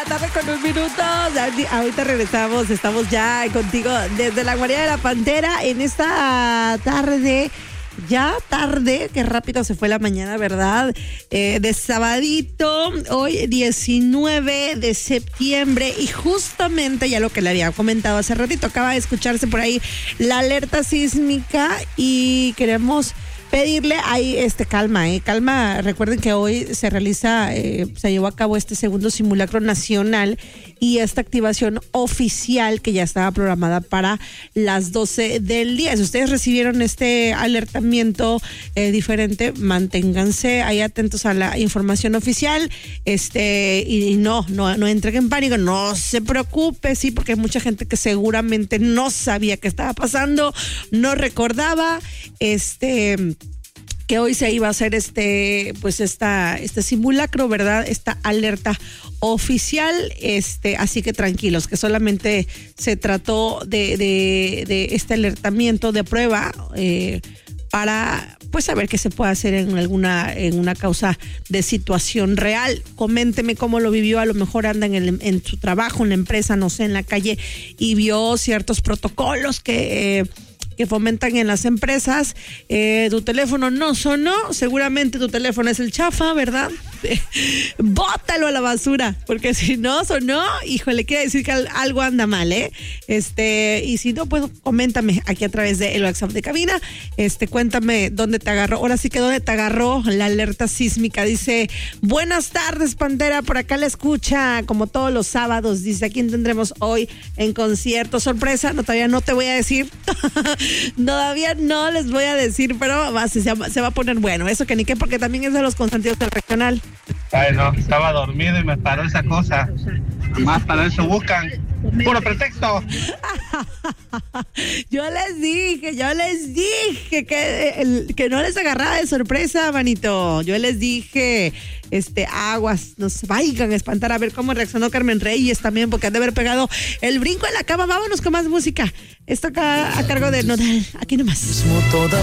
Tarde con 1 minuto. Ahorita regresamos. Estamos ya contigo desde la guarida de la Pantera en esta tarde. Ya tarde, qué rápido se fue la mañana, ¿verdad? De sabadito, hoy 19 de septiembre, y justamente ya lo que le había comentado hace ratito, acaba de escucharse por ahí la alerta sísmica y queremos pedirle ahí calma. Recuerden que hoy se llevó a cabo este segundo simulacro nacional y esta activación oficial que ya estaba programada para las 12 del día. Si ustedes recibieron este alertamiento diferente, manténganse ahí atentos a la información oficial, y no entren en pánico, no se preocupe, sí, porque hay mucha gente que seguramente no sabía qué estaba pasando, no recordaba, que hoy se iba a hacer este simulacro, ¿verdad? Esta alerta oficial, así que tranquilos, que solamente se trató de este alertamiento de prueba para pues saber qué se puede hacer en una causa de situación real. Coménteme cómo lo vivió, a lo mejor anda en su trabajo, en la empresa, no sé, en la calle, y vio ciertos protocolos que fomentan en las empresas. Tu teléfono no sonó, seguramente tu teléfono es el chafa, ¿verdad? Bótalo a la basura, porque si no sonó, híjole, quiere decir que algo anda mal, y si no, pues coméntame aquí a través del WhatsApp de cabina, cuéntame dónde te agarró, ahora sí que dónde te agarró la alerta sísmica. Dice, buenas tardes, Pantera, por acá la escucha, como todos los sábados, dice, ¿a quién tendremos hoy en concierto? Sorpresa, no, todavía no te voy a decir, todavía no les voy a decir, pero se va a poner bueno, eso que ni qué, porque también es de los consentidos del regional. Ay, no, estaba dormido y me paró esa cosa. Más para eso buscan. Puro pretexto. Yo les dije que no les agarraba de sorpresa, manito. Yo les dije, aguas, no se vayan a espantar. A ver cómo reaccionó Carmen Reyes también, porque han de haber pegado el brinco en la cama. Vámonos con más música. Esto acá a cargo de Nodal. Aquí nomás.